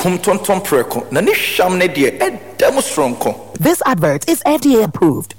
kum tonton preko na ne hwam ne de edam stronko. This advert is FDA approved.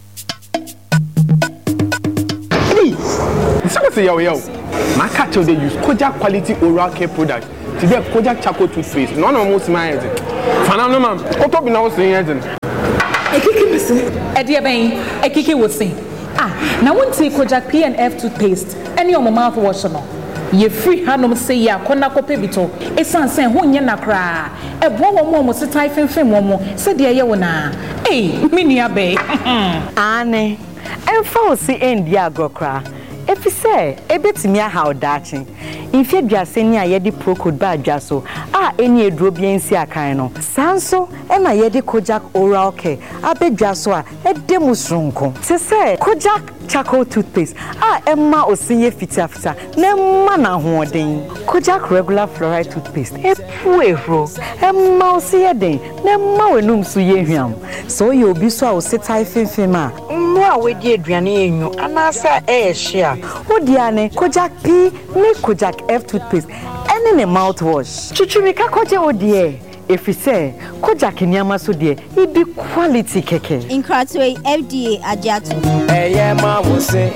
Say yo. My cat they use Kojak quality oral care product. Today Kojak charcoal toothpaste. None of most my head. Fanano man. What up now saying head? Ekiki bese. Edia ben. Ekiki was saying. Now won't take Kojak P&F toothpaste. Any of my mouthwash no. Ye free hanum say ya kona kope bito. Esan say ho nya nakra. E bo wo mo se tai fenfen mo se de ye wona. Me nua be. Ane. Emfa o si endi agrokra. If you say, a bit me how datching. If you just send a yedi procode bad jasso, any drobian see a kind. Sanso, and my yedi Kojak oral care, a bed jasso, a demusrunko. Say, Kojak charcoal toothpaste, Emma or senior fitafta, ne mana hoarding. Kojak regular fluoride toothpaste, a puero, a mouse a day, ne mawenum suyehiam. So you'll be so sit I fema. More with ye Driani, and I say, share. Oh, Diane, Kojak P, make Kojak F toothpaste, and in a mouthwash. Chuchumika Koja, oh dear. If you say, Kojak in Yamasu dear, it be quality keke. In Cratway, FDA Ajatu. Yeah, ma will say.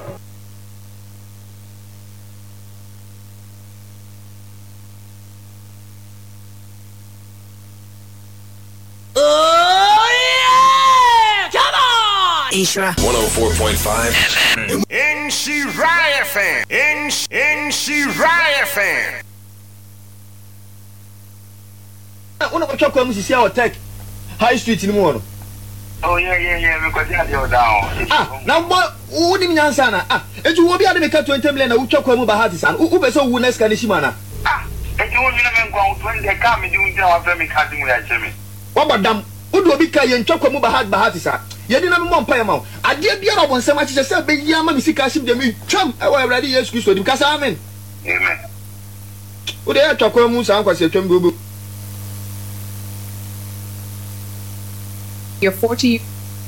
Ishra 104.5 NC Riot Fan. Una kwa kwa musisi ya tech high street ni muono. Oh yeah because they are down. Na mbo udi mnyansa na. Eju wo bia de meka 20 million na utwa kwa mu bahati sana. Ube so wu next kan shima na. Eju wo mi na men kwa 20 ka me di unja wa fa me ka di mu ya cheme. Wa badam udu obi ka ye ntwa kwa mu bahati sana. Yedi na me mpa yama. Ade bia na obon sema chiche se be yi ama mi sika shim de mi twam e wa ready Yesu Kristo dim kasa amen. Amen. Ude ya twa kwa mu sa ankwase twam bobo. Your 40